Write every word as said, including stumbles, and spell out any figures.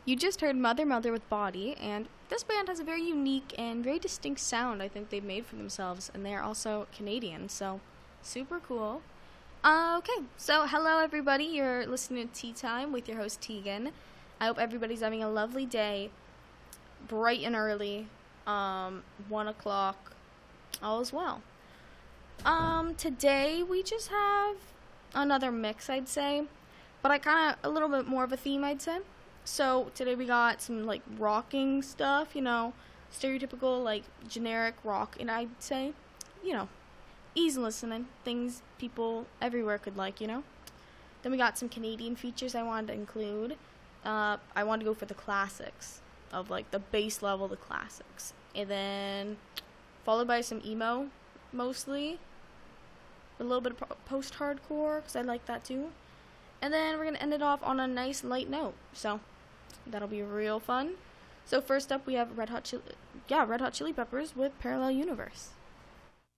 You just heard Mother Mother with Body, and this band has a very unique and very distinct sound I think they've made for themselves, and they are also Canadian, so super cool. Uh, okay, so hello everybody, you're listening to Tea Time with your host Tegan. I hope everybody's having a lovely day, bright and early, um, one o'clock, all is well. Um, today we just have another mix, I'd say, but I kind of, a little bit more of a theme, I'd say. So today we got some, like, rocking stuff, you know, stereotypical, like, generic rock, and I'd say, you know, easy listening, things people everywhere could like, you know. Then we got some Canadian features I wanted to include. Uh, I wanted to go for the classics of, like, the base level, the classics. And then followed by some emo, mostly. A little bit of post-hardcore, because I like that too. And then we're going to end it off on a nice light note. So that'll be real fun. So first up we have Red Hot Chili, yeah, Red Hot Chili Peppers with Parallel Universe.